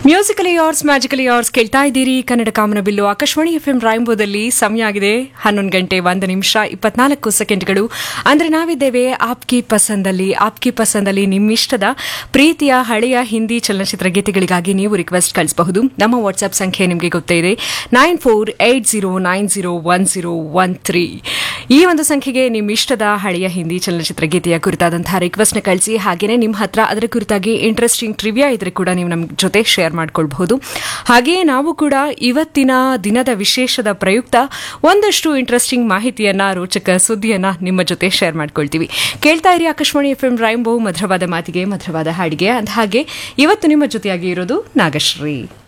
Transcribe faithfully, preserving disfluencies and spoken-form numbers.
Musically ಯಾರ್ಸ್ magically ಯಾರ್ಸ್ ಕೇಳ್ತಾ ಇದ್ದೀರಿ ಕನ್ನಡ ಕಾಮನಬಿಲ್ಲು Akashvani FM ರಾಯಂಬೋದಲ್ಲಿ ಸಮಯ ಆಗಿದೆ ಹನ್ನೊಂದು ಗಂಟೆ ಒಂದು ನಿಮಿಷ ಇಪ್ಪತ್ನಾಲ್ಕು ಸೆಕೆಂಡ್ಗಳು. ಅಂದ್ರೆ ನಾವಿದ್ದೇವೆ ಆಪ್ಕಿ ಪಸಂದಲ್ಲಿ. ಆಪ್ಕಿ ಪಸಂದಲ್ಲಿ ನಿಮ್ಮಿಷ್ಟದ ಪ್ರೀತಿಯ ಹಳೆಯ ಹಿಂದಿ ಚಲನಚಿತ್ರ ಗೀತೆಗಳಿಗಾಗಿ ನೀವು ರಿಕ್ವೆಸ್ಟ್ ಕಳಿಸಬಹುದು. ನಮ್ಮ ವಾಟ್ಸ್ಆಪ್ ಸಂಖ್ಯೆ ನಿಮಗೆ ಗೊತ್ತೇ ಇದೆ, nine four eight zero nine zero one zero one three. ಈ ಒಂದು ಸಂಖ್ಯೆಗೆ ನಿಮ್ಮಿಷ್ಟದ ಹಳೆಯ ಹಿಂದಿ ಚಲನಚಿತ್ರ ಗೀತೆಯ ಕುರಿತಾದಂತಹ ರಿಕ್ವೆಸ್ಟ್ ನ ಕಳಿಸಿ. ಹಾಗೇನೆ ನಿಮ್ಮ ಹತ್ರ ಅದರ ಕುರಿತಾಗಿ ಇಂಟ್ರೆಸ್ಟಿಂಗ್ ಟ್ರಿವಿಯಾ ಇದ್ರೆ ಕೂಡ ನೀವು ನಮ್ಮ ಜೊತೆ ಶೇರ್ ಮಾಡಿಕೊಳ್ಳಬಹುದು. ಹಾಗೆಯೇ ನಾವು ಕೂಡ ಇವತ್ತಿನ ದಿನದ ವಿಶೇಷದ ಪ್ರಯುಕ್ತ ಒಂದಷ್ಟು ಇಂಟ್ರೆಸ್ಟಿಂಗ್ ಮಾಹಿತಿಯನ್ನ, ರೋಚಕ ಸುದ್ದಿಯನ್ನ ನಿಮ್ಮ ಜೊತೆ ಶೇರ್ ಮಾಡ್ಕೊಳ್ತೀವಿ. ಕೇಳ್ತಾ ಇರಿ ಆಕಾಶವಾಣಿ ಎಫ್ಎಂ ರೈನ್ಬೋ, ಮಧುರವಾದ ಮಾತಿಗೆ ಮಧುರವಾದ ಹಾಡಿಗೆ. ಅಂದ ಹಾಗೆ ಇವತ್ತು ನಿಮ್ಮ ಜೊತೆಯಾಗಿ ಇರೋದು ನಾಗಶ್ರೀ.